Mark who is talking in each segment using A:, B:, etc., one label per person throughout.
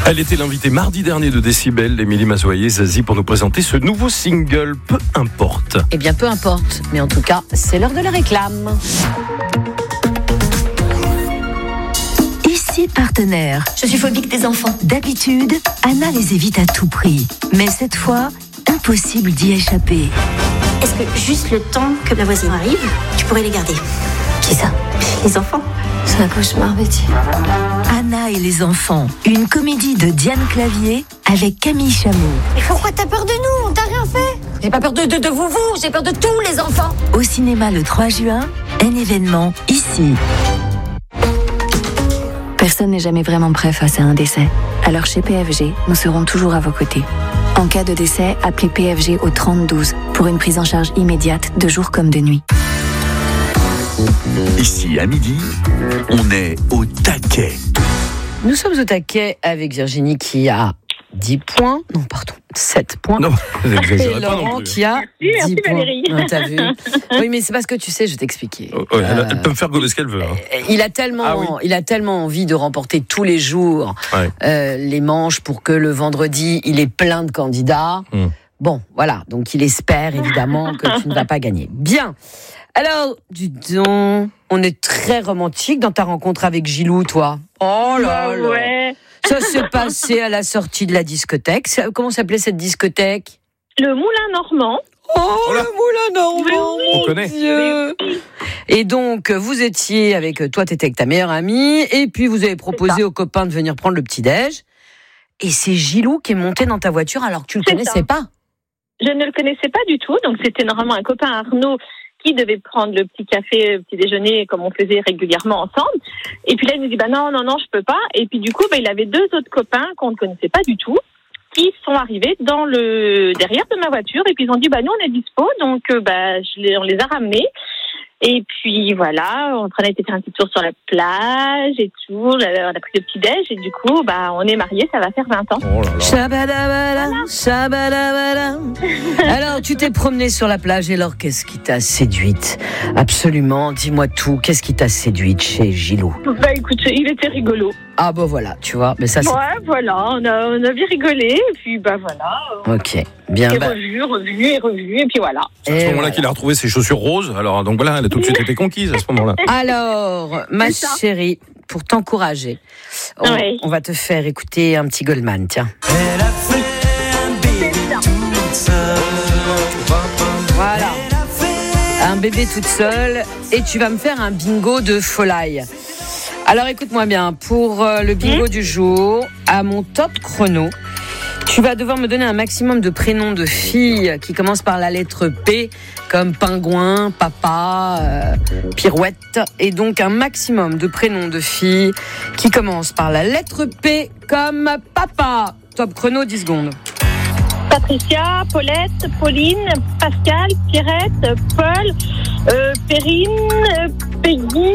A: Elle était l'invitée mardi dernier de Décibel, Émilie Mazoyer-Zazie, pour nous présenter ce nouveau single, Peu importe.
B: Eh bien, peu importe. Mais en tout cas, c'est l'heure de la réclame.
C: Ici Partenaire.
D: Je suis phobique des enfants.
C: D'habitude, Anna les évite à tout prix. Mais cette fois, impossible d'y échapper.
D: Est-ce que juste le temps que la voisine arrive, tu pourrais les garder?
C: Qui ça?
D: Les enfants.
C: C'est un cauchemar, Betty. Anna et les enfants, une comédie de Diane Clavier avec Camille Chamou.
D: Mais pourquoi t'as peur de nous? On t'a rien fait. J'ai pas peur de vous, j'ai peur de tous les enfants.
C: Au cinéma le 3 juin, un événement ici.
E: Personne n'est jamais vraiment prêt face à un décès. Alors chez PFG, nous serons toujours à vos côtés. En cas de décès, appelez PFG au 3012 pour une prise en charge immédiate de jour comme de nuit.
F: Ici, à midi, on est au taquet.
B: Nous sommes au taquet avec Virginie qui a 10 points. Non, pardon, 7 points.
A: Non,
B: et Laurent qui a 10 points.
D: Valérie.
B: Non, t'as vu. Oui, mais c'est parce que tu sais, je vais t'expliquer.
A: Elle peut me faire gober ce qu'elle veut. Hein.
B: Il a tellement envie de remporter tous les jours les manches pour que le vendredi, il ait plein de candidats. Bon, voilà. Donc, il espère évidemment que tu ne vas pas gagner. Bien. Alors, dis donc, on est très romantique dans ta rencontre avec Gilou, toi. Oh là là.
G: Ouais.
B: Ça s'est passé à la sortie de la discothèque. Comment s'appelait cette discothèque?
G: Le Moulin Normand.
B: Oh, le Moulin Normand,
A: On connaît.
B: Dieu. Et donc, vous étiez toi, t'étais avec ta meilleure amie, et puis vous avez proposé aux copains de venir prendre le petit-déj. Et c'est Gilou qui est monté dans ta voiture alors que tu ne le connaissais pas.
G: Je ne le connaissais pas du tout, donc c'était normalement un copain Arnaud qui devait prendre le petit café, le petit déjeuner, comme on faisait régulièrement ensemble. Et puis là, il nous dit, non, je peux pas. Et puis du coup, il avait 2 autres copains qu'on ne connaissait pas du tout, qui sont arrivés derrière de ma voiture. Et puis ils ont dit, nous, on est dispo. Donc, on les a ramenés. Et puis voilà, on a été faire un petit tour sur la plage et tout. On a pris le petit déj et du coup, on est mariés, ça va faire 20 ans.
A: Oh là là.
B: Shabadabada, shabadabada. Alors, tu t'es promenée sur la plage et alors, qu'est-ce qui t'a séduite? Absolument, dis-moi tout. Qu'est-ce qui t'a séduite chez Gilou?
G: Écoute, il était rigolo.
B: Ah voilà, tu vois, mais ça c'est...
G: Ouais, voilà, on a bien rigolé et puis voilà.
B: Ok, bien.
G: Et revenu et puis voilà.
A: C'est à ce moment-là qu'il a retrouvé ses chaussures roses. Alors, donc voilà, elle a tout de suite été conquise à ce moment-là.
B: Alors, ma chérie, pour t'encourager, on va te faire écouter un petit Goldman, tiens.
H: Elle a fait un bébé toute seule.
B: Voilà. Un bébé toute seule. Et tu vas me faire un bingo de folie. Alors écoute-moi bien, pour le bingo du jour, à mon top chrono, tu vas devoir me donner un maximum de prénoms de filles qui commencent par la lettre P, comme pingouin, papa, pirouette, et donc un maximum de prénoms de filles qui commencent par la lettre P, comme papa. Top chrono, 10 secondes.
G: Patricia, Paulette, Pauline, Pascal, Pierrette, Paul, Perrine, Peggy...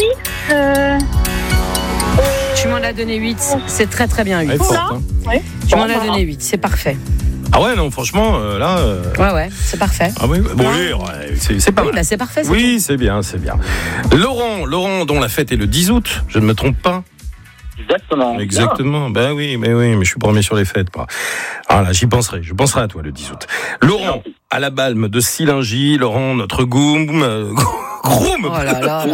B: Tu m'en as donné 8, c'est très très bien 8.
A: Elle est forte, hein.
G: Ouais.
B: Tu m'en as donné 8, c'est parfait.
A: Ah ouais, non, franchement, là...
B: Ouais, c'est parfait.
A: Ah oui, c'est pas mal.
B: C'est parfait.
A: Oui, c'est bien. Laurent, dont la fête est le 10 août, je ne me trompe pas. Exactement. Ben oui, mais je suis premier sur les fêtes. Voilà, j'y penserai. Je penserai à toi le 10 août. Laurent, à la Balme de Silingy. Laurent, notre groom.
B: Oh là là.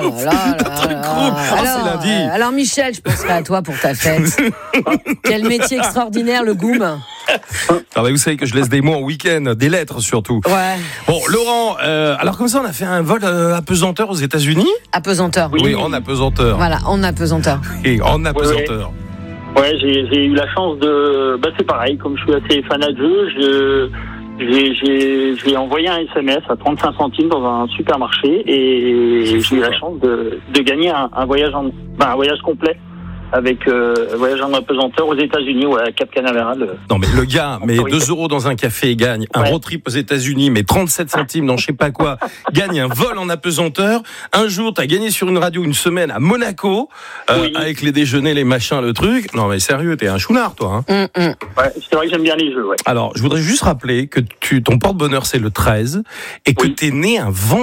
A: C'est lundi.
B: Alors Michel, je penserai à toi pour ta fête. Quel métier extraordinaire, le goum.
A: Vous savez que je laisse des mots en week-end, des lettres surtout.
B: Ouais.
A: Bon, Laurent, alors comme ça, on a fait un vol apesanteur aux États-Unis.
B: Apesanteur.
A: Oui, en apesanteur.
B: Voilà, en apesanteur.
A: Et en apesanteur.
I: Ouais, j'ai eu la chance de... c'est pareil, comme je suis assez fanat de jeu, j'ai envoyé un SMS à 35 centimes dans un supermarché et j'ai eu la chance de gagner un voyage un voyage complet avec voyage en apesanteur aux États-Unis, à Cap Canaveral.
A: Non mais le gars met 2 € dans un café et gagne un road trip aux États-Unis, mais 37 centimes dans je sais pas quoi, gagne un vol en apesanteur. Un jour, t'as gagné sur une radio une semaine à Monaco avec les déjeuners, les machins, le truc. Non mais sérieux, t'es un chounard toi.
I: Ouais, c'est vrai que j'aime bien les jeux. Ouais.
A: Alors, je voudrais juste rappeler que ton porte-bonheur c'est le 13 et que t'es né un vendredi.